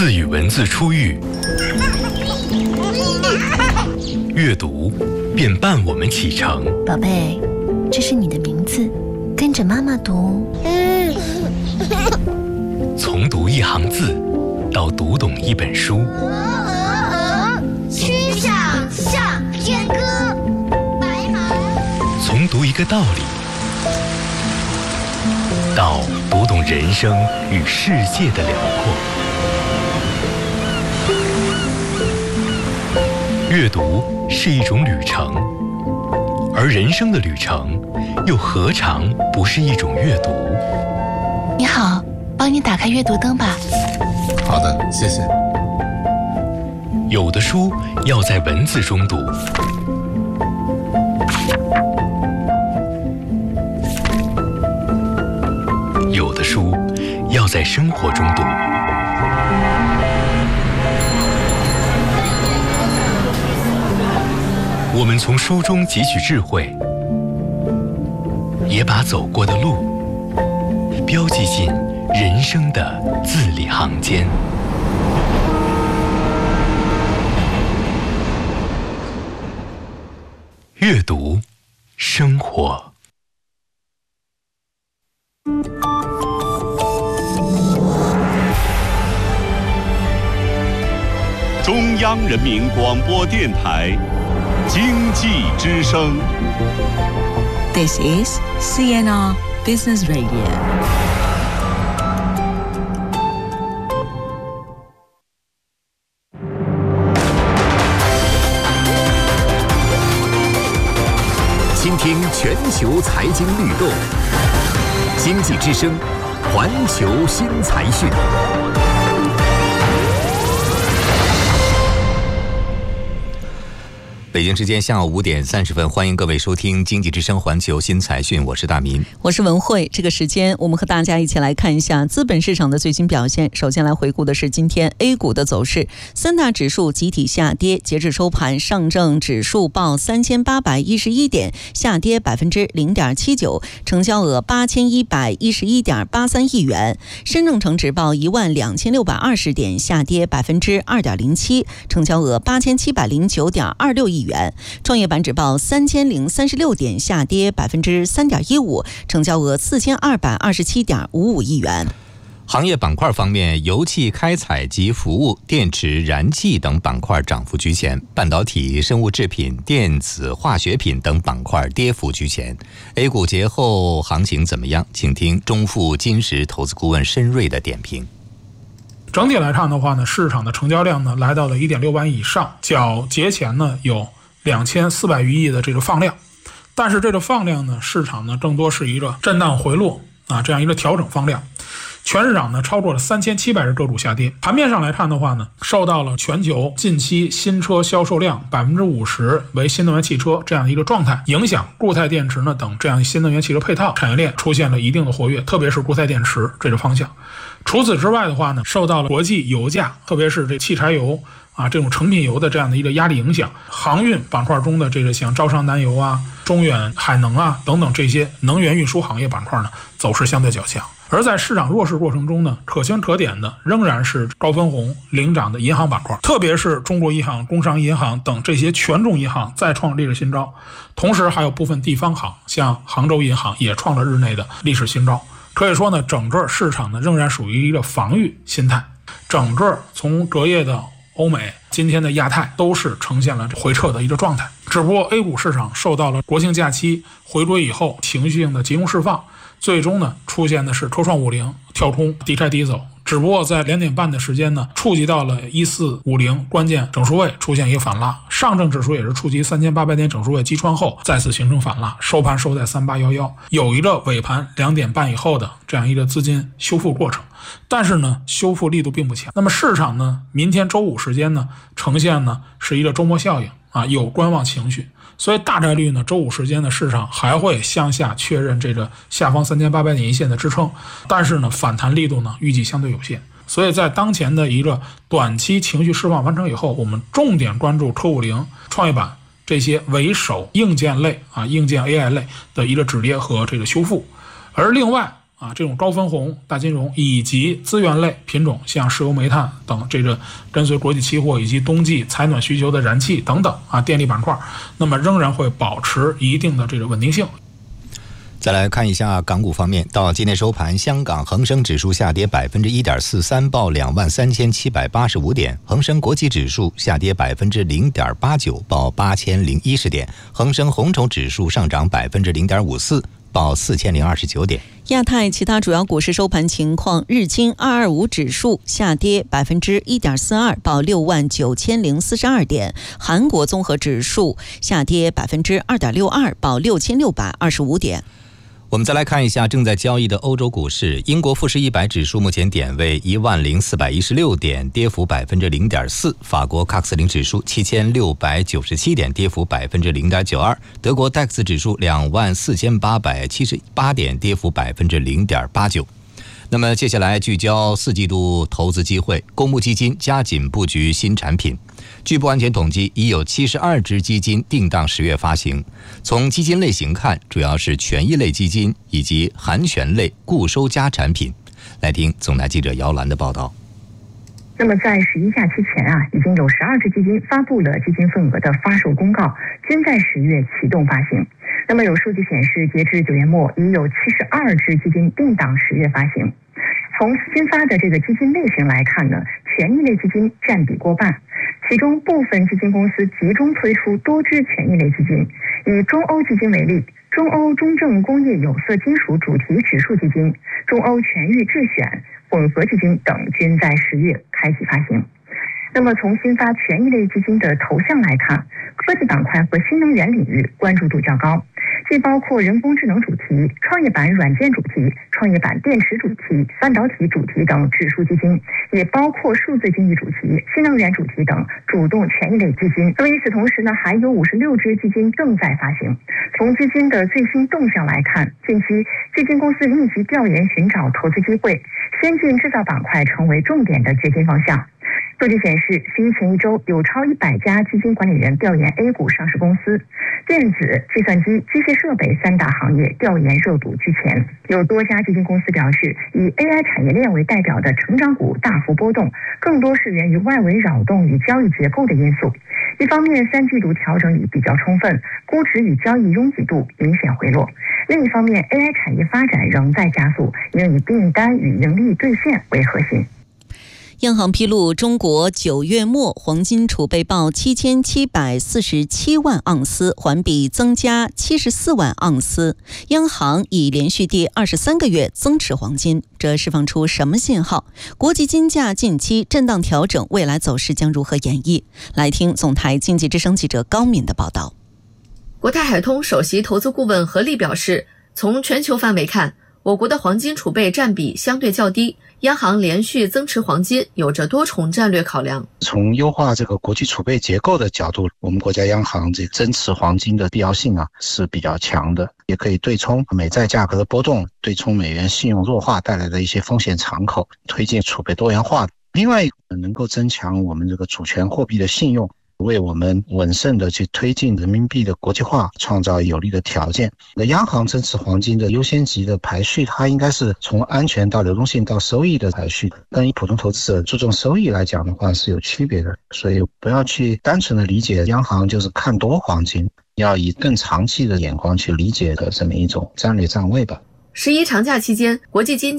字与文字初遇，阅读便伴我们启程。 宝贝，这是你的名字，跟着妈妈读。 从读一行字到读懂一本书， 曲项向天歌，白马。 从读一个道理到读懂人生与世界的辽阔。阅读是一种旅程，而人生的旅程又何尝不是一种阅读？ 你好，帮你打开阅读灯吧。 好的，谢谢。 有的书要在文字中读，有的书要在生活中读。我们从书中汲取智慧，也把走过的路标记进人生的字里行间。阅读，生活。 中央人民广播电台经济之声。 This is CNR Business Radio. 倾听全球财经律动，经济之声，环球新财讯。北京时间下午5点30分，欢迎各位收听经济之声环球新财讯，我是大民， 我是文慧。这个时间我们和大家一起来看一下资本市场的最新表现。首先来回顾的是今天 A 股的走势，三大指数集体下跌，截至收盘，上证指数报3811点，下跌0.79%，成交额8111.83亿元；深证成指报12620点，下跌2.07%，成交额8709.26亿元；创业板指报3036点，下跌3.15%，成交额4227.55亿元。 行业板块方面，油气开采及服务、电池、燃气等板块涨幅居前，半导体、生物制品、电子、化学品等板块跌幅居前。A 股节后行情怎么样？请听中富金石投资顾问申瑞的点评。 整体来看的话呢，市场的成交量呢来到了 1.6 万亿以上，较节前呢有2400余亿的这个放量，但是这个放量呢，市场呢更多是一个震荡回落这样一个调整放量。全市场呢超过了3700只个股下跌。盘面上来看的话呢，受到了全球近期新车销售量50%为新能源汽车这样一个状态影响，固态电池呢等这样新能源汽车配套产业链出现了一定的活跃，特别是固态电池这个方向。除此之外的话呢，受到了国际油价，特别是这汽柴油这种成品油的这样的一个压力影响，航运板块中的这个像招商南油中远海能等等这些能源运输行业板块呢，走势相对较强。而在市场弱势过程中呢，可圈可点的仍然是高分红领涨的银行板块，特别是中国银行、工商银行等这些权重银行再创历史新高，同时还有部分地方行，像杭州银行也创了日内的历史新高。可以说呢，整个市场呢仍然属于一个防御心态，整个从隔夜的欧美，今天的亚太都是呈现了回撤的一个状态。只不过 A 股市场受到了国庆假期回归以后情绪性的集中释放，最终呢出现的是科创50跳空低开低走，只不过在2点半的时间呢，触及到了1450关键整数位，出现一个反拉。上证指数也是触及3800点整数位击穿后再次形成反拉，收盘收在3811，有一个尾盘2点半以后的这样一个资金修复过程，但是呢修复力度并不强。那么市场呢明天周五时间呢呈现呢是一个周末效应有观望情绪，所以大概率呢周五时间的市场还会向下确认这个下方3800点一线的支撑，但是呢反弹力度呢预计相对有限。所以在当前的一个短期情绪释放完成以后，我们重点关注科50、创业板这些为首硬件类硬件 AI 类的一个止跌和这个修复。而另外这种高分红、大金融以及资源类品种，像石油、煤炭等这个跟随国际期货以及冬季采暖需求的燃气等等电力板块，那么仍然会保持一定的这个稳定性。 再来看一下港股方面，到今天收盘，香港恒生指数下跌 1.43%， 报23,785点；恒生国际指数下跌 0.89%， 报8010点；恒生红筹指数上涨 0.54%， 报4029点。 亚太其他主要股市收盘情况：日经225指数下跌 1.42%， 报69042点；韩国综合指数下跌 2.62%， 报6625点。 我们再来看一下正在交易的欧洲股市，英国富时100指数目前点位10416点，跌幅 0.4%； 法国CAC 40指数7697点，跌幅 0.92%； 德国 DAX 指数24878点，跌幅 0.89%。那么接下来聚焦4季度投资机会，公募基金加紧布局新产品。据不完全统计，已有72只基金定档10月发行。从基金类型看，主要是权益类基金以及含权类固收加产品。来听总台记者姚兰的报道。 那么在11假期前已经有12只基金发布了基金份额的发售公告，均在10月启动发行。那么有数据显示，截至9月末，已有72只基金定档10月发行。从新发的这个基金类型来看呢，权益类基金占比过半，其中部分基金公司集中推出多支权益类基金。以中欧基金为例，中欧中证工业有色金属主题指数基金、中欧全域智选混合基金等均在10月开启发行。那么从新发权益类基金的头项来看，科技板块和新能源领域关注度较高，既包括人工智能主题、创业板软件主题、创业板电池主题、半导体主题等指数基金，也包括数字经济主题、新能源主题等主动权益类基金。那么与此同时呢，还有56只基金正在发行。从基金的最新动向来看，近期基金公司密集调研寻找投资机会，先进制造板块成为重点的掘金方向。数据显示，11前一周有超100家基金管理人调研 A 股上市公司，电子、计算机、机械设备3大行业调研热度居前。有多家基金公司表示，以 AI 产业链为代表的成长股大幅波动，更多是源于外围扰动与交易结构的因素。一方面，3季度调整已比较充分，估值与交易拥挤度明显回落；另一方面 ，AI 产业发展仍在加速，应以订单与盈利兑现为核心。 央行披露，中国9月末黄金储备报7747万盎司，环比增加74万盎司。央行已连续第23个月增持黄金，这释放出什么信号？国际金价近期震荡调整，未来走势将如何演绎？来听总台经济之声记者高敏的报道。 国泰海通首席投资顾问何立表示，从全球范围看，我国的黄金储备占比相对较低，央行连续增持黄金有着多重战略考量。 从优化这个国际储备结构的角度，我们国家央行这个增持黄金的必要性是比较强的，也可以对冲美债价格的波动，对冲美元信用弱化带来的一些风险敞口，推进储备多元化。另外能够增强我们这个主权货币的信用，为我们稳慎的去推进人民币的国际化创造有利的条件。央行增持黄金的优先级的排序，它应该是从安全到流动性到收益的排序，跟普通投资者注重收益来讲的话是有区别的。所以不要去单纯的理解央行就是看多黄金，要以更长期的眼光去理解的这么一种战略站位吧。 11长假期间，国际金